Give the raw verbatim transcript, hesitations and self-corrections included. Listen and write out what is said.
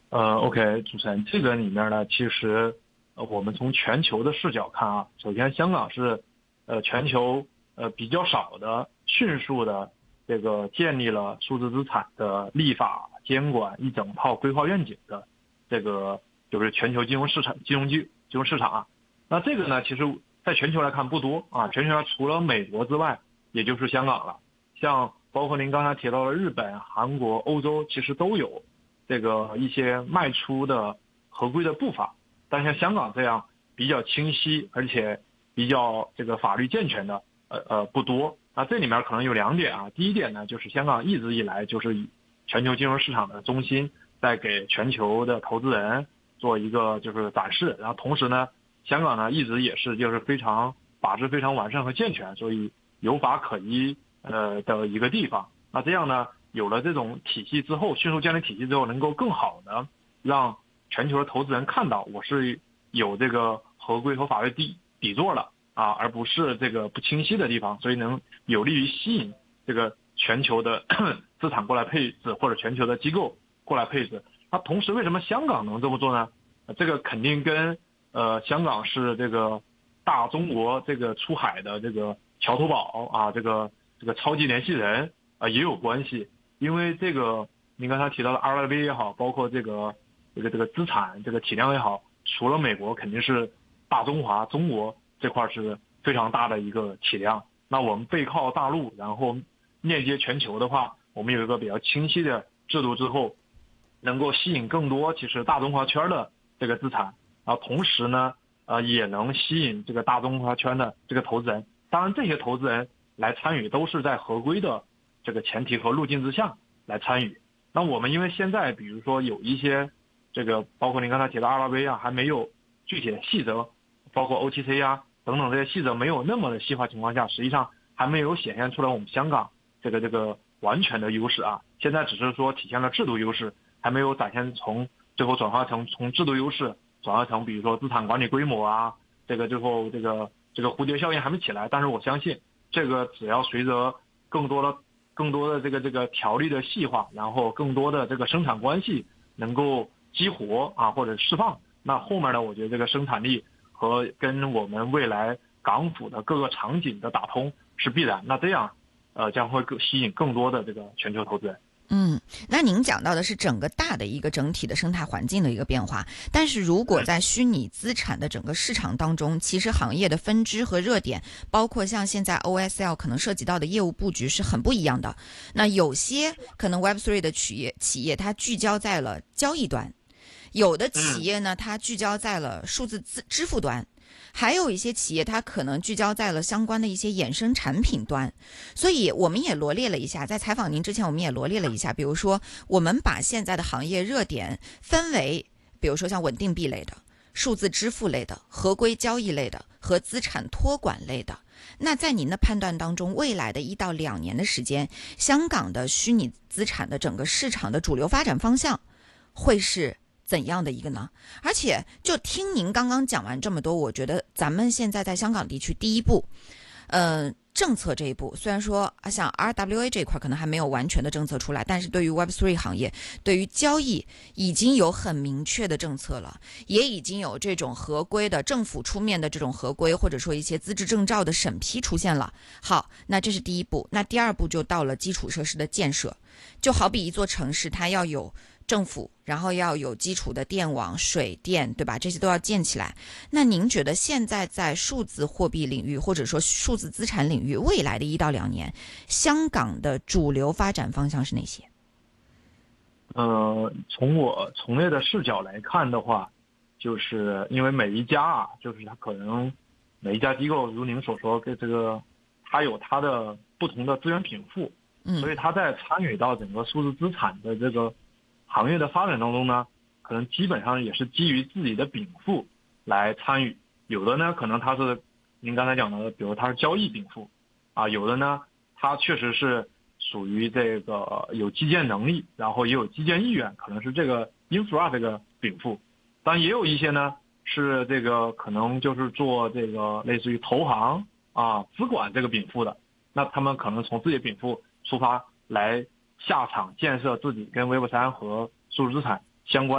呃，OK，主持人，这个里面呢，其实呃，我们从全球的视角看啊，首先香港是呃全球呃比较少的、迅速的这个建立了数字资产的立法监管一整套规划愿景的这个就是全球金融市场、金融金金融市场啊。那这个呢，其实在全球来看不多啊，全球上除了美国之外，也就是香港了。像包括您刚才提到的日本、韩国、欧洲，其实都有这个一些迈出的合规的步伐，但像香港这样比较清晰而且比较这个法律健全的，呃呃不多。那这里面可能有两点啊，第一点呢，就是香港一直以来就是以全球金融市场的中心，在给全球的投资人做一个就是展示，然后同时呢，香港呢一直也是就是非常法制非常完善和健全，所以有法可依呃的一个地方。那这样呢，有了这种体系之后，迅速建立体系之后，能够更好的让全球的投资人看到我是有这个合规和法律底底座了啊，而不是这个不清晰的地方，所以能有利于吸引这个全球的资产过来配置，或者全球的机构过来配置。那同时，为什么香港能这么做呢？这个肯定跟呃香港是这个大中国这个出海的这个桥头堡啊，这个这个超级联系人啊也有关系。因为这个您刚才提到的 R I V 也好，包括这个这个这个资产这个体量也好，除了美国肯定是大中华中国这块是非常大的一个体量。那我们背靠大陆，然后链接全球的话，我们有一个比较清晰的制度之后，能够吸引更多其实大中华圈的这个资产啊，同时呢呃也能吸引这个大中华圈的这个投资人。当然这些投资人来参与都是在合规的这个前提和路径之下来参与。那我们因为现在比如说有一些这个包括您刚才提到 R I V 啊，还没有具体的细则，包括 O T C 啊等等这些细则没有那么的细化情况下，实际上还没有显现出来我们香港这个这个完全的优势啊。现在只是说体现了制度优势，还没有展现从最后转化成从制度优势转化成比如说资产管理规模啊，这个最后这个这个蝴蝶效应还没起来。但是我相信这个只要随着更多的更多的这个这个条例的细化，然后更多的这个生产关系能够激活啊或者释放，那后面呢，我觉得这个生产力和跟我们未来港府的各个场景的打通是必然。那这样呃将会更吸引更多的这个全球投资人。 嗯，那您讲到的是整个大的一个整体的生态环境的一个变化，但是如果在虚拟资产的整个市场当中，其实行业的分支和热点，包括像现在 O S L 可能涉及到的业务布局是很不一样的。那有些可能 Web 三 的企业企业它聚焦在了交易端，有的企业呢它聚焦在了数字支付端，还有一些企业它可能聚焦在了相关的一些衍生产品端。所以我们也罗列了一下，在采访您之前我们也罗列了一下，比如说我们把现在的行业热点分为比如说像稳定币类的、数字支付类的、合规交易类的和资产托管类的。那在您的判断当中，未来的一到两年的时间，香港的虚拟资产的整个市场的主流发展方向会是怎样的一个呢？而且就听您刚刚讲完这么多，我觉得咱们现在在香港地区第一步呃，政策这一步，虽然说像 R W A 这一块可能还没有完全的政策出来，但是对于 Web 三 行业，对于交易已经有很明确的政策了，也已经有这种合规的政府出面的这种合规，或者说一些资质证照的审批出现了。好，那这是第一步。那第二步就到了基础设施的建设，就好比一座城市它要有政府，然后要有基础的电网、水电，对吧？这些都要建起来。那您觉得现在在数字货币领域，或者说数字资产领域，未来的一到两年，香港的主流发展方向是哪些？ 呃，从我从业的视角来看的话，就是因为每一家啊，就是它可能每一家机构，如您所说，跟这个它有它的不同的资源禀赋， 嗯， 所以它在参与到整个数字资产的这个行业的发展当中呢，可能基本上也是基于自己的禀赋来参与。有的呢，可能它是您刚才讲的，比如它是交易禀赋啊；有的呢，它确实是属于这个有基建能力，然后也有基建意愿，可能是这个 infra 这个禀赋。但也有一些呢，是这个可能就是做这个类似于投行啊、资管这个禀赋的，那他们可能从自己的禀赋出发来下场建设自己跟 Web 三和数字资产相关